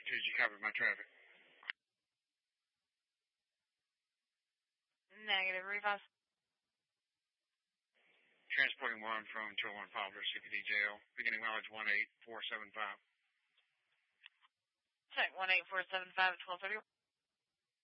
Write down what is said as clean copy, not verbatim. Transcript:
Did you copy my traffic? Negative, revise. Transporting 1 from 201 Poplar, CPD jail, beginning mileage 18475. Check 18475 at 1230.